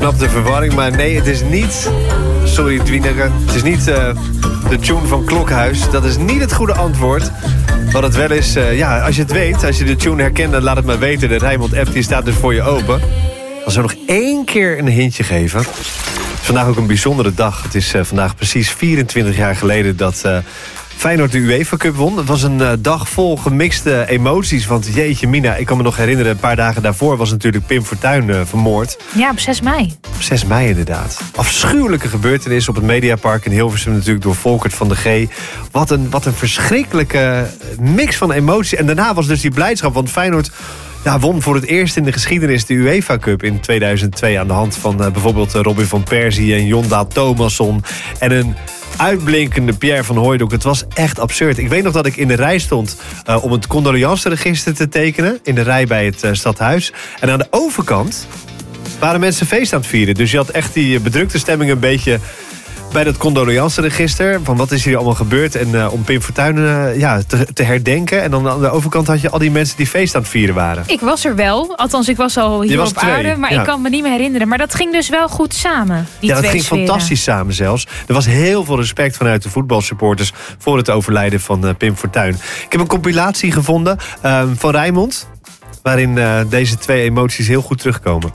snap de verwarring, maar nee, het is niet... Sorry, Dwieneke. Het is niet de tune van Klokhuis. Dat is niet het goede antwoord. Wat het wel is, als je het weet, als je de tune herkent, dan laat het maar weten. De Rijnmond-app die staat dus voor je open. Als we nog 1 keer een hintje geven. Het is vandaag ook een bijzondere dag. Het is vandaag precies 24 jaar geleden dat Feyenoord de UEFA Cup won. Het was een dag vol gemixte emoties. Want jeetje mina, ik kan me nog herinneren... een paar dagen daarvoor was natuurlijk Pim Fortuyn vermoord. Ja, op 6 mei. Op 6 mei inderdaad. Afschuwelijke gebeurtenis op het Mediapark in Hilversum... natuurlijk door Volkert van de G. Wat een verschrikkelijke mix van emoties. En daarna was dus die blijdschap, want Feyenoord... won voor het eerst in de geschiedenis de UEFA Cup in 2002... aan de hand van bijvoorbeeld Robin van Persie en Jondaal Thomasson... en een uitblinkende Pierre van Hooijdonk. Het was echt absurd. Ik weet nog dat ik in de rij stond om het condoleanceregister te tekenen... in de rij bij het stadhuis. En aan de overkant waren mensen feest aan het vieren. Dus je had echt die bedrukte stemming een beetje... bij dat condoleanceregister, van wat is hier allemaal gebeurd... en om Pim Fortuyn te herdenken. En dan aan de overkant had je al die mensen die feest aan het vieren waren. Ik was er wel, althans ik was al hier op aarde... maar ik kan me niet meer herinneren. Maar dat ging dus wel goed samen, die dat ging fantastisch samen zelfs. Er was heel veel respect vanuit de voetbalsupporters... voor het overlijden van Pim Fortuyn. Ik heb een compilatie gevonden van Rijnmond... waarin deze 2 emoties heel goed terugkomen.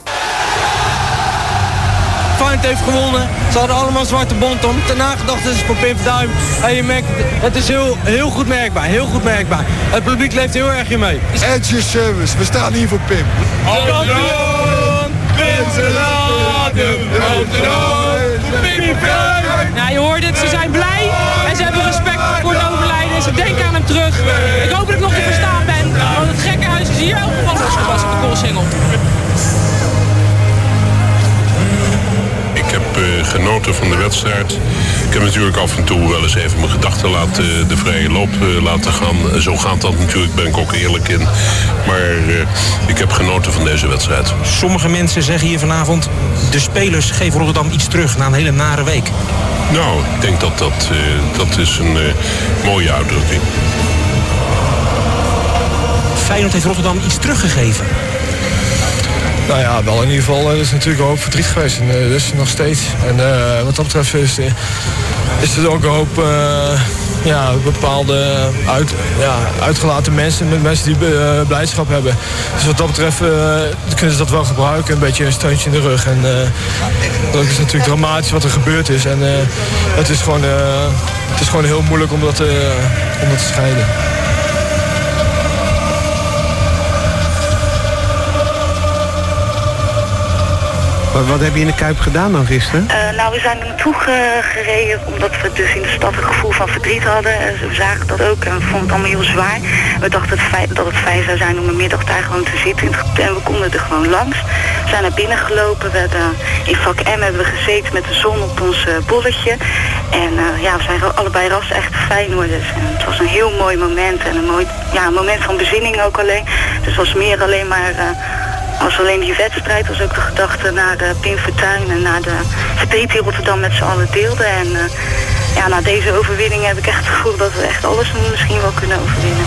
Feyenoord heeft gewonnen. Ze hadden allemaal zwarte bont om. Ten nagedachte is het voor Pim Fortuyn. En je merkt, het is heel goed merkbaar. Heel goed merkbaar. Het publiek leeft heel erg in mee. At your service. We staan hier voor Pim. Kampioen! Pim Nou, je hoort het. Ze zijn blij. En ze hebben respect voor de overlijden. En ze denken aan hem terug. Ik hoop dat ik nog te verstaan ben. Want het gekkenhuis is hier ook gewoon losgewassen op de Koolsingel. Ik heb genoten van de wedstrijd. Ik heb natuurlijk af en toe wel eens even mijn gedachten de vrije loop laten gaan. Zo gaat dat natuurlijk, ben ik ook eerlijk in. Maar ik heb genoten van deze wedstrijd. Sommige mensen zeggen hier vanavond... de spelers geven Rotterdam iets terug na een hele nare week. Nou, ik denk dat is een mooie uitdrukking. Feyenoord heeft Rotterdam iets teruggegeven. Nou ja, wel in ieder geval. Er is natuurlijk een hoop verdriet geweest. En dat is er nog steeds. En wat dat betreft is er ook een hoop bepaalde uitgelaten mensen. Mensen die blijdschap hebben. Dus wat dat betreft kunnen ze dat wel gebruiken. Een beetje een steuntje in de rug. En dat is natuurlijk dramatisch wat er gebeurd is. En het is gewoon heel moeilijk om dat te scheiden. Wat heb je in de Kuip gedaan dan gisteren? We zijn er naartoe gereden omdat we dus in de stad een gevoel van verdriet hadden. We zagen dat ook en we vonden het allemaal heel zwaar. We dachten dat het fijn zou zijn om een middag daar gewoon te zitten. En we konden er gewoon langs. We zijn naar binnen gelopen. We hebben, in vak M hebben we gezeten met de zon op ons bolletje. En we zijn allebei ras echt Feyenoorders. En het was een heel mooi moment. En een moment van bezinning ook alleen. Dus het was meer alleen maar... Als alleen die wedstrijd was ook de gedachte naar de Pim Fortuyn en naar de verdriet die Rotterdam met z'n allen deelde. En na deze overwinning heb ik echt het gevoel dat we echt alles misschien wel kunnen overwinnen.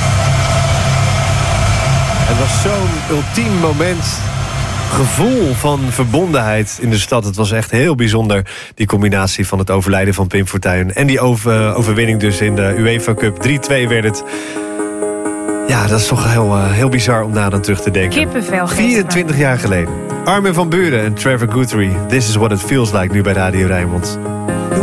Het was zo'n ultiem moment. Gevoel van verbondenheid in de stad. Het was echt heel bijzonder, die combinatie van het overlijden van Pim Fortuyn en die overwinning dus in de UEFA Cup. 3-2 werd het. Ja, dat is toch heel bizar om daar dan terug te denken. Kippenvel. 24 jaar geleden. Armin van Buuren en Trevor Guthrie. This is what it feels like nu bij Radio Rijnmond.